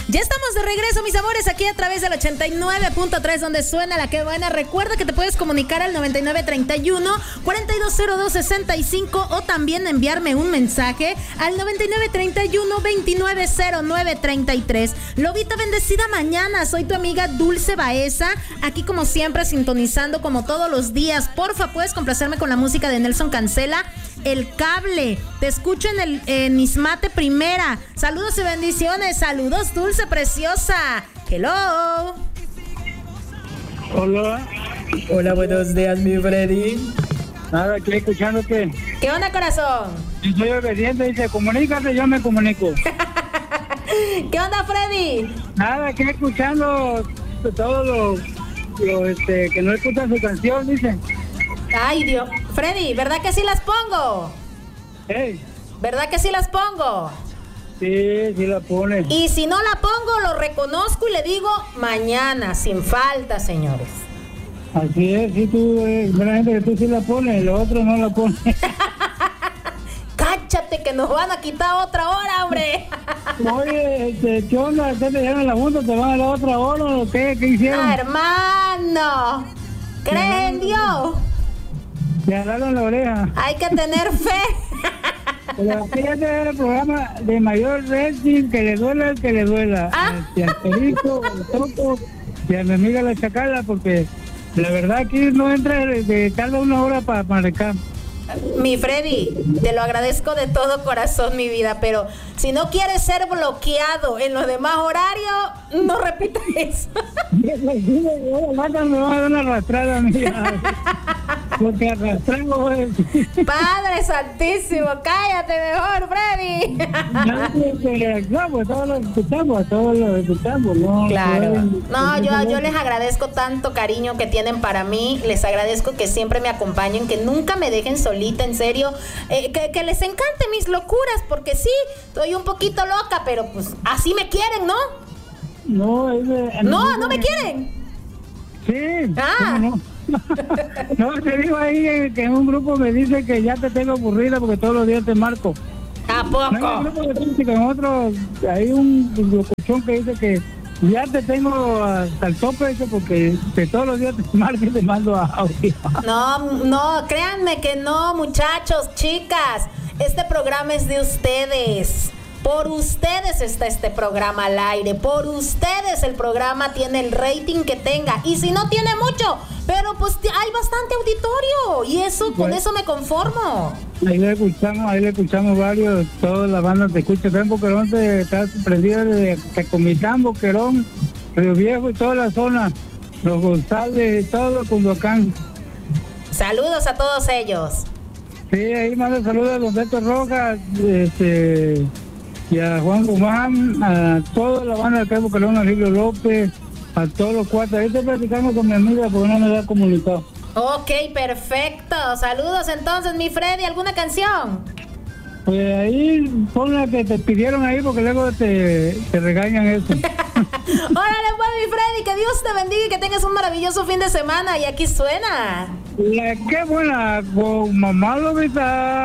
Ya estamos de regreso, mis amores, aquí a través del 89.3, donde suena la que buena. Recuerda que te puedes comunicar al 9931-420265 o también enviarme un mensaje al 9931-290933. Lobita bendecida mañana, soy tu amiga Dulce Baeza, aquí como siempre sintonizando como todos los días. Porfa, puedes complacerme con la música de Nelson Cancela, El Cable. Te escucho en Ismate Primera. Saludos y bendiciones. Saludos, Dulce preciosa. Hello. Hola. Hola, buenos días, mi Freddy. Nada, aquí escuchándote. ¿Qué onda, corazón? Yo soy obediente, dice, comunícate, yo me comunico. ¿Qué onda, Freddy? Nada, aquí escuchando todos los que no escuchan su canción, dice. Ay, Dios. Freddy, ¿verdad que sí las pongo? Hey. ¿Verdad que sí las pongo? Sí, sí la pone. Y si no la pongo, lo reconozco y le digo mañana, sin falta, señores. Así es, sí, tú, la gente que tú sí la pones, los otros no la ponen. Cáchate que nos van a quitar otra hora, hombre. Oye, ¿qué onda? ¿Qué te llevan la junta? ¿Te van a la otra hora o qué? ¿Qué hicieron? Ah, hermano, ¿crees en Dios? Te agarraron la oreja. Hay que tener fe. Pero aquí ya te el programa de mayor rating, que le duela el que le duela. Y al Perico, al Toco, y a mi amiga la Chacala, porque la verdad aquí no entra de cada una hora para marcar. Mi Freddy, te lo agradezco de todo corazón, mi vida, pero si no quieres ser bloqueado en los demás horarios, no repitas eso. Me van a dar una arrastrada, mía. Porque arrastramos. Padre Santísimo, cállate mejor, Freddy. Todos lo escuchamos, ¿no? Claro. No, yo les agradezco tanto cariño que tienen para mí. Les agradezco que siempre me acompañen, que nunca me dejen solita, en serio. Que les encante mis locuras, porque sí, estoy un poquito loca, pero pues así me quieren, ¿no? No, no me quieren. Sí. Ah. No, te digo ahí que en un grupo me dice que ya te tengo aburrida porque todos los días te marco. ¿A poco? No, en un grupo de crítica, en otro hay un locución que dice que ya te tengo hasta el tope, eso porque todos los días te marco y te mando audio. No, créanme que no, muchachos, chicas. Este programa es de ustedes. Por ustedes está este programa al aire. Por ustedes el programa tiene el rating que tenga. Y si no tiene mucho, pero pues hay bastante auditorio. Y eso, con eso me conformo. Ahí le escuchamos varios. Toda la banda te escucha. En Boquerón te está sorprendida de Tecomitán, Boquerón, Río Viejo y toda la zona. Los González, todo Cundocán. Saludos a todos ellos. Sí, ahí manda saludos a los Beto Rojas, y a Juan Guzmán, a toda la banda de acá de Boquerón, a Rilio López, a todos los cuatro. Ahí estoy platicando con mi amiga porque no me da comunicado. Ok, perfecto. Saludos entonces, mi Freddy. ¿Alguna canción? Pues ahí pon la que te pidieron ahí porque luego te regañan eso. Órale pues, mi Freddy, que Dios te bendiga y que tengas un maravilloso fin de semana. Y aquí suena. Qué buena, con mamá Lobita.